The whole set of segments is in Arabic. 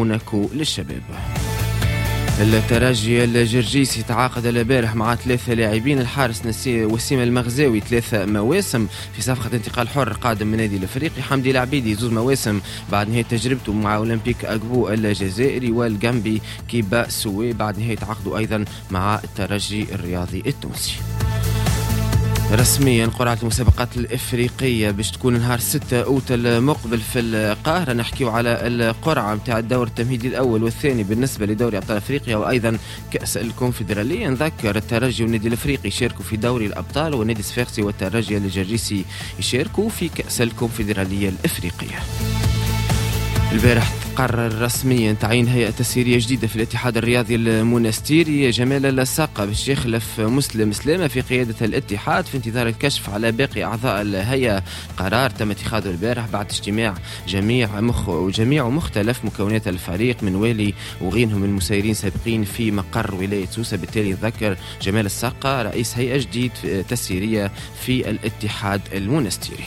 موناكو للشباب. الترجي الجرجيسي تعاقد البارح مع 3 لاعبين: الحارس وسيم المغزاوي 3 مواسم في صفقة انتقال حر قادم من نادي الافريقي، حمدي العبيدي 2 مواسم بعد نهاية تجربته مع اولمبيك اغبو الجزائري، والجنبي كيبا سوي بعد نهاية عقده ايضا مع الترجي الرياضي التونسي. رسميا قرعة المسابقات الإفريقية باش تكون نهار 6 أوت المقبل في القاهرة. نحكيو على القرعة متاع الدور التمهيدي الأول والثاني بالنسبة لدوري أبطال أفريقيا وأيضا كأس الكونفدرالية. نذكر الترجي والنادي الأفريقي يشاركوا في دوري الأبطال، والنادي الصفاقسي والترجي الجرجيسي يشاركوا في كأس الكونفدرالية الإفريقية. البارح قرر رسميا تعيين هيئة تسييرية جديدة في الاتحاد الرياضي المونستيري. جمال الساقة باش يخلف مسلم سلامة في قيادة الاتحاد في انتظار الكشف على باقي أعضاء الهيئة. قرار تم اتخاذه البارح بعد اجتماع جميع مختلف مكونات الفريق من والي وغيرهم من المسيرين سابقين في مقر ولاية سوسة. بالتالي ذكر جمال الساقة رئيس هيئة جديد تسييرية في الاتحاد المونستيري.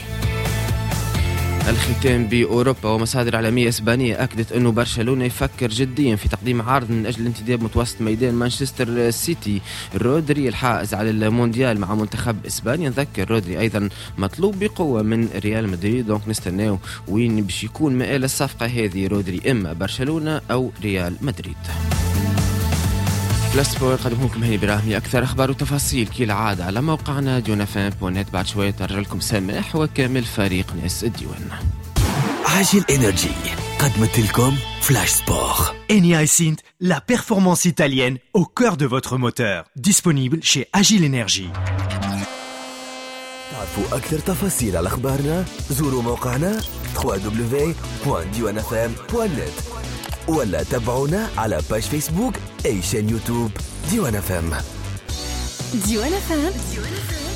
الختام بأوروبا، ومصادر إعلامية إسبانية أكدت أنه برشلونة يفكر جديا في تقديم عرض من أجل الانتداب متوسط ميدان مانشستر سيتي رودري الحائز على المونديال مع منتخب إسبانيا. نذكر رودري أيضا مطلوب بقوة من ريال مدريد، دونك نستناو وين باش يكون مآل الصفقة هذه، رودري إما برشلونة أو ريال مدريد. فلاسبور قدمه لكم هاني براهمي. أكثر أخبار وتفاصيل كالعادة على موقعنا ديونافان.net. بعد شوية ترجع لكم سامح وكامل فريق ناس الديوان. عاجل إنرجي قدمت لكم فلاش سبور. Eni Synth, la performance italienne au cœur de votre moteur. Disponible chez Agile Energy. تعرفوا أكثر تفاصيل على أخبارنا؟ زوروا موقعنا www.diwanafm.net ولا تابعونا على باج فيسبوك أي شان يوتيوب ديوان FM. ديوان FM